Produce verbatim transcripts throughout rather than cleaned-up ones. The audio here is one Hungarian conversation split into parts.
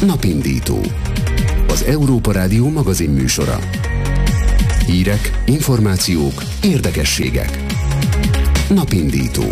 Napindító. Az Európa Rádió magazin műsora. Hírek, információk, érdekességek. Napindító.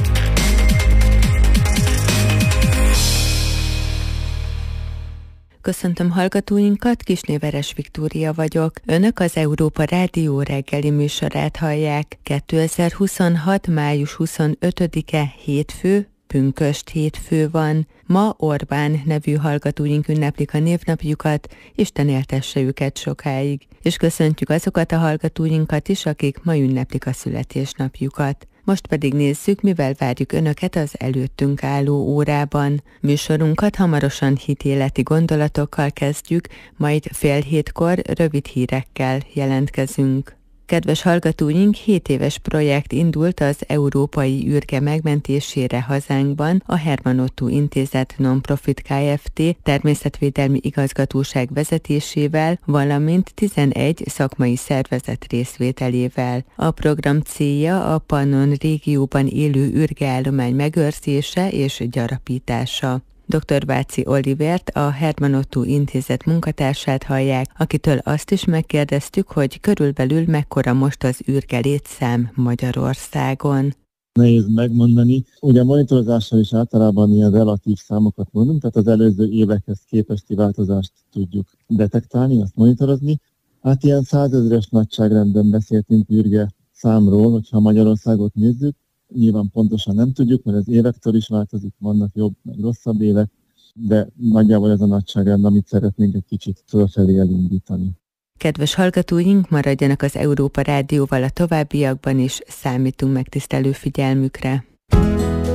Köszöntöm hallgatóinkat, Kisné Veres Viktória vagyok. Önök az Európa Rádió reggeli műsorát hallják. kétezer-huszonhat. május huszonötödike hétfő, pünkösd hétfő van. Ma Orbán nevű hallgatóink ünneplik a névnapjukat, Isten éltesse őket sokáig. És köszöntjük azokat a hallgatóinkat is, akik ma ünneplik a születésnapjukat. Most pedig nézzük, mivel várjuk Önöket az előttünk álló órában. Műsorunkat hamarosan hitéleti gondolatokkal kezdjük, majd fél hétkor rövid hírekkel jelentkezünk. Kedves hallgatóink, hét éves projekt indult az európai űrge megmentésére hazánkban, a Hermann Ottó Intézet Non-Profit Kft. Természetvédelmi igazgatóság vezetésével, valamint tizenegy szakmai szervezet részvételével. A program célja a Pannon régióban élő űrgeállomány megőrzése és gyarapítása. doktor Váci Olivért, a Hermann Ottó Intézet munkatársát hallják, akitől azt is megkérdeztük, hogy körülbelül mekkora most az űrge létszám Magyarországon. Nehéz megmondani. Ugye a monitorozással is általában ilyen relatív számokat mondunk, tehát az előző évekhez képesti változást tudjuk detektálni, azt monitorozni. Hát ilyen százezres nagyságrendben beszéltünk űrge számról, hogyha Magyarországot nézzük. Nyilván pontosan nem tudjuk, mert az évektől is változik, vannak jobb, meg rosszabb évek, de nagyjából ez a nagyságrend, amit szeretnénk egy kicsit fölfelé elindítani. Kedves hallgatóink, maradjanak az Európa Rádióval a továbbiakban is, számítunk megtisztelő figyelmükre.